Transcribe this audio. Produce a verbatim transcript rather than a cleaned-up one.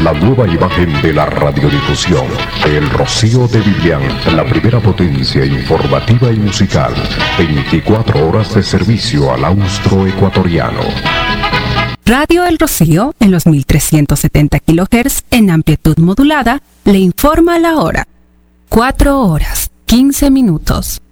la nueva imagen de la radiodifusión. El Rocío de Vivian, la primera potencia informativa y musical. veinticuatro horas de servicio al austroecuatoriano. Radio El Rocío, en los mil trescientos setenta kilohertz en amplitud modulada, le informa la hora. cuatro horas, quince minutos.